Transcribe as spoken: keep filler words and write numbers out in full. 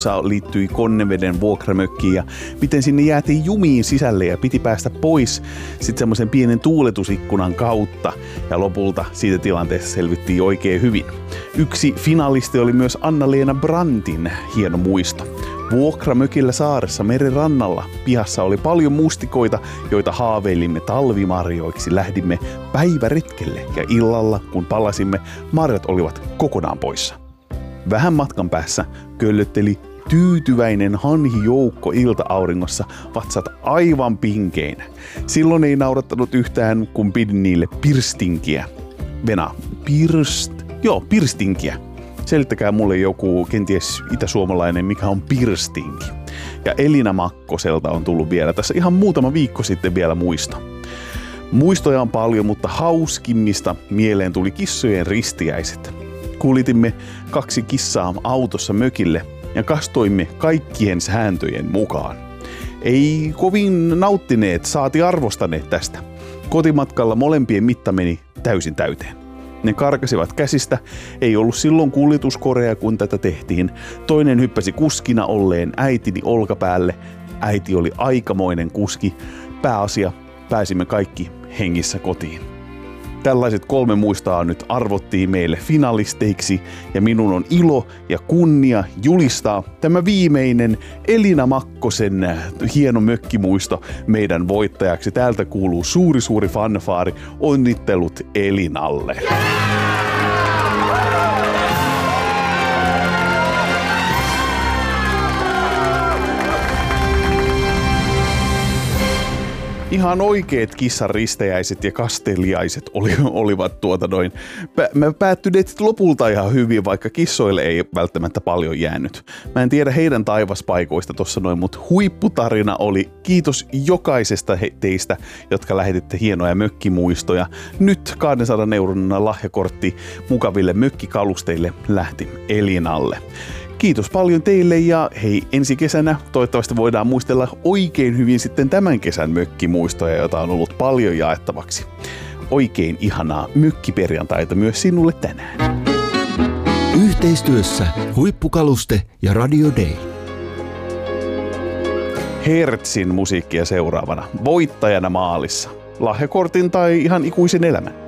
liittyi Konneveden vuokramökkiin ja miten sinne jäätiin jumiin sisälle ja piti päästä pois sitten semmoisen pienen tuuletusikkunan kautta ja lopulta siitä tilanteesta selvittiin oikein hyvin. Yksi finalisti oli myös Anna-Leena Brandtin hieno muisto. Vuokramökillä saaressa meren rannalla pihassa oli paljon mustikoita, joita haaveilimme talvimarjoiksi. Lähdimme päiväretkelle ja illalla, kun palasimme, marjat olivat kokonaan poissa. Vähän matkan päässä köllötteli tyytyväinen hanhijoukko ilta-auringossa, vatsat aivan pinkeinä. Silloin ei naurattanut yhtään, kun pidin niille pirstinkiä. Venä, pirst... Joo, pirstinkiä. Selittäkää mulle joku kenties itäsuomalainen, mikä on pirstinki. Ja Elina Makkoselta on tullut vielä tässä ihan muutama viikko sitten vielä muisto. Muistoja on paljon, mutta hauskimmista mieleen tuli kissojen ristiäiset. Kulitimme kaksi kissaa autossa mökille ja kastoimme kaikkien sääntöjen mukaan. Ei kovin nauttineet, saati arvostaneet tästä. Kotimatkalla molempien mitta meni täysin täyteen. Ne karkasivat käsistä, ei ollut silloin kuljetuskorea kun tätä tehtiin. Toinen hyppäsi kuskina olleen äitini olkapäälle. Äiti oli aikamoinen kuski. Pääasia, pääsimme kaikki hengissä kotiin. Tällaiset kolme muistaa nyt arvottiin meille finalisteiksi ja minun on ilo ja kunnia julistaa tämä viimeinen Elina Makkosen hieno mökkimuisto meidän voittajaksi. Täältä kuuluu suuri suuri fanfaari. Onnittelut Elinalle! Ihan oikeet kissan ristejäiset ja kasteliaiset oli, olivat tuota noin. Mä päättyneet lopulta ihan hyvin, vaikka kissoille ei välttämättä paljon jäänyt. Mä en tiedä heidän taivaspaikoista tossa noin, mutta huipputarina oli. Kiitos jokaisesta he, teistä, jotka lähetitte hienoja mökkimuistoja. Nyt kahdensadan euron lahjakortti mukaville mökkikalusteille lähti Elinalle. Kiitos paljon teille ja hei, ensi kesänä toivottavasti voidaan muistella oikein hyvin sitten tämän kesän mökkimuistoja, joita on ollut paljon jaettavaksi. Oikein ihanaa mökkiperjantaita myös sinulle tänään. Yhteistyössä Huippukaluste ja Radio Day. Hertzin musiikkia seuraavana. Voittajana maalissa. Lahjakortin tai ihan ikuisen elämän.